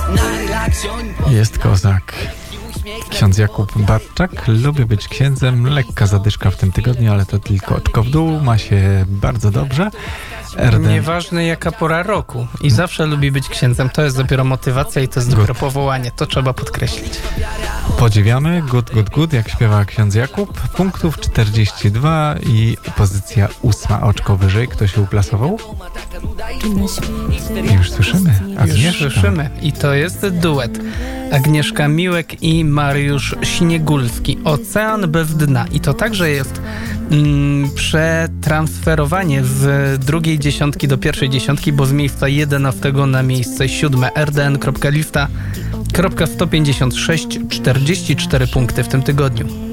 Jest kozak. Ksiądz Jakub Barczak. Lubię być księdzem. Lekka zadyszka w tym tygodniu, ale to tylko oczko w dół. Ma się bardzo dobrze. Nieważne jaka pora roku. I zawsze lubi być księdzem. To jest dopiero motywacja i to jest dopiero powołanie. To trzeba podkreślić. Podziwiamy. Good, jak śpiewa ksiądz Jakub. Punktów 42 i pozycja 8, oczko wyżej. Kto się uplasował? Już słyszymy. Już słyszymy. I to jest duet. Agnieszka Miłek i Mariusz Śniegulski. Ocean bez dna. I to także jest przetransferowanie z drugiej dziesiątki do pierwszej dziesiątki, bo z miejsca 11 na miejsce 7. rdn.lista.156 44 punkty w tym tygodniu.